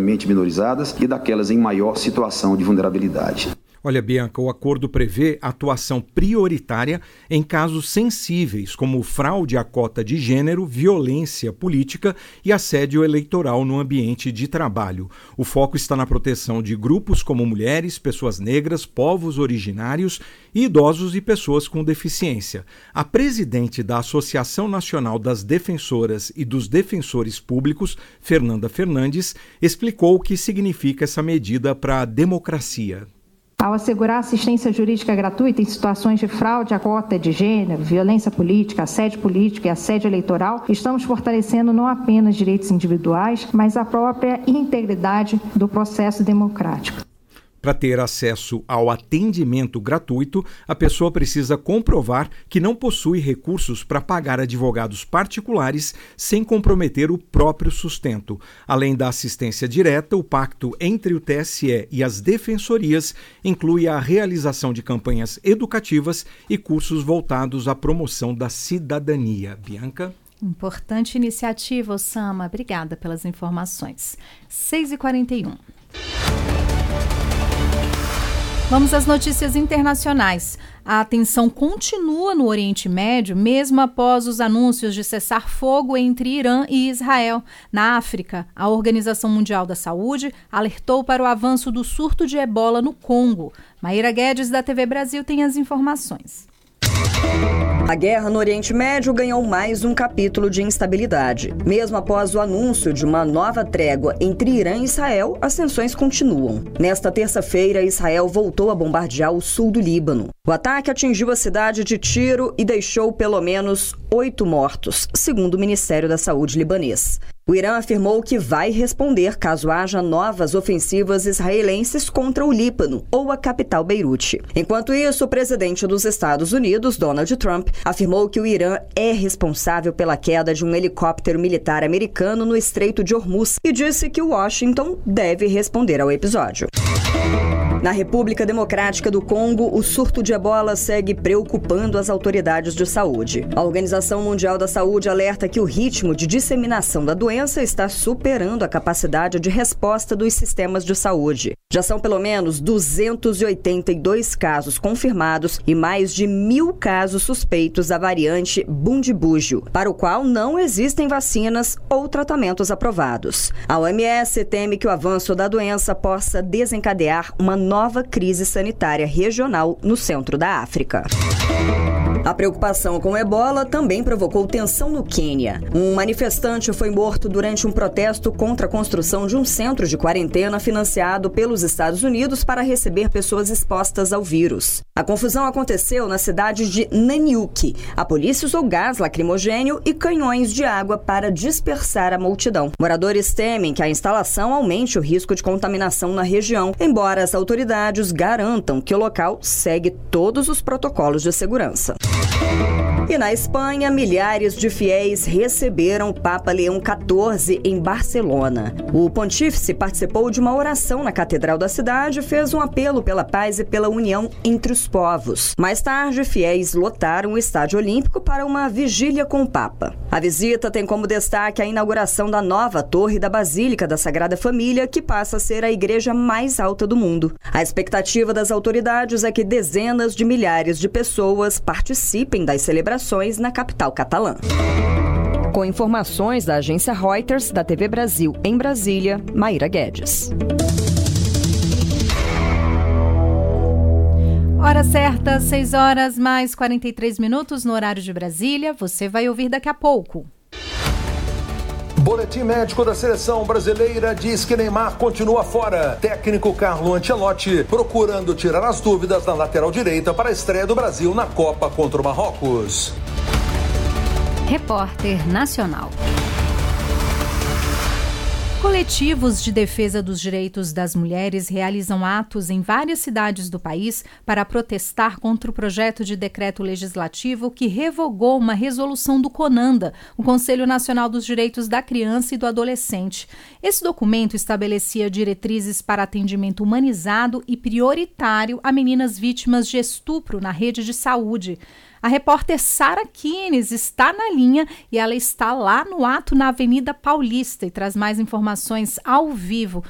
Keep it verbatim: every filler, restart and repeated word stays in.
historicamente minorizadas e daquelas em maior situação de vulnerabilidade. Olha, Bianca, o acordo prevê atuação prioritária em casos sensíveis, como fraude à cota de gênero, violência política e assédio eleitoral no ambiente de trabalho. O foco está na proteção de grupos como mulheres, pessoas negras, povos originários, idosos e pessoas com deficiência. A presidente da Associação Nacional das Defensoras e dos Defensores Públicos, Fernanda Fernandes, explicou o que significa essa medida para a democracia. Ao assegurar assistência jurídica gratuita em situações de fraude à cota de gênero, violência política, assédio político e assédio eleitoral, estamos fortalecendo não apenas direitos individuais, mas a própria integridade do processo democrático. Para ter acesso ao atendimento gratuito, a pessoa precisa comprovar que não possui recursos para pagar advogados particulares sem comprometer o próprio sustento. Além da assistência direta, o pacto entre o T S E e as defensorias inclui a realização de campanhas educativas e cursos voltados à promoção da cidadania. Bianca? Importante iniciativa, Osama. Obrigada pelas informações. seis e quarenta e um. Vamos às notícias internacionais. A tensão continua no Oriente Médio, mesmo após os anúncios de cessar fogo entre Irã e Israel. Na África, a Organização Mundial da Saúde alertou para o avanço do surto de ebola no Congo. Maíra Guedes, da T V Brasil, tem as informações. A guerra no Oriente Médio ganhou mais um capítulo de instabilidade. Mesmo após o anúncio de uma nova trégua entre Irã e Israel, as tensões continuam. Nesta terça-feira, Israel voltou a bombardear o sul do Líbano. O ataque atingiu a cidade de Tiro e deixou pelo menos oito mortos, segundo o Ministério da Saúde libanês. O Irã afirmou que vai responder caso haja novas ofensivas israelenses contra o Líbano ou a capital Beirute. Enquanto isso, o presidente dos Estados Unidos, Donald Trump, afirmou que o Irã é responsável pela queda de um helicóptero militar americano no Estreito de Hormuz e disse que Washington deve responder ao episódio. Na República Democrática do Congo, o surto de ebola segue preocupando as autoridades de saúde. A Organização Mundial da Saúde alerta que o ritmo de disseminação da doença está superando a capacidade de resposta dos sistemas de saúde. Já são pelo menos duzentos e oitenta e dois casos confirmados e mais de mil casos suspeitos da variante Bundibugyo, para o qual não existem vacinas ou tratamentos aprovados. A O M S teme que o avanço da doença possa desencadear uma nova crise sanitária regional no centro da África. A preocupação com o ebola também provocou tensão no Quênia. Um manifestante foi morto durante um protesto contra a construção de um centro de quarentena financiado pelos Estados Unidos para receber pessoas expostas ao vírus. A confusão aconteceu na cidade de Nanyuki. A polícia usou gás lacrimogênio e canhões de água para dispersar a multidão. Moradores temem que a instalação aumente o risco de contaminação na região, embora as autoridades garantam que o local segue todos os protocolos de segurança. E na Espanha, milhares de fiéis receberam o Papa Leão quatorze em Barcelona. O pontífice participou de uma oração na Catedral da cidade e fez um apelo pela paz e pela união entre os povos. Mais tarde, fiéis lotaram o Estádio Olímpico para uma vigília com o Papa. A visita tem como destaque a inauguração da nova torre da Basílica da Sagrada Família, que passa a ser a igreja mais alta do mundo. A expectativa das autoridades é que dezenas de milhares de pessoas participem das celebrações na capital catalã. Com informações da agência Reuters, da T V Brasil em Brasília, Maíra Guedes. Hora certa, seis horas mais quarenta e três minutos no horário de Brasília. Você vai ouvir daqui a pouco. Boletim médico da seleção brasileira diz que Neymar continua fora. Técnico Carlo Ancelotti procurando tirar as dúvidas na lateral direita para a estreia do Brasil na Copa contra o Marrocos. Repórter Nacional. Coletivos de defesa dos direitos das mulheres realizam atos em várias cidades do país para protestar contra o projeto de decreto legislativo que revogou uma resolução do CONANDA, o Conselho Nacional dos Direitos da Criança e do Adolescente. Esse documento estabelecia diretrizes para atendimento humanizado e prioritário a meninas vítimas de estupro na rede de saúde. A repórter Sara Kines está na linha e ela está lá no ato na Avenida Paulista e traz mais informações ao vivo.